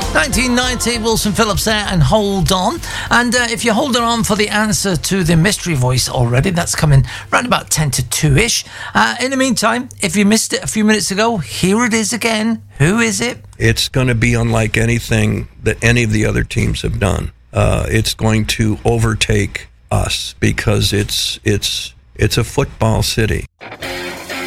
1990, Wilson Phillips there, and Hold On. And if you're holding on for the answer to the mystery voice already, that's coming around about 10 to 2-ish. In the meantime, if you missed it a few minutes ago, here it is again. Who is it? It's going to be unlike anything that any of the other teams have done. It's going to overtake us because it's a football city.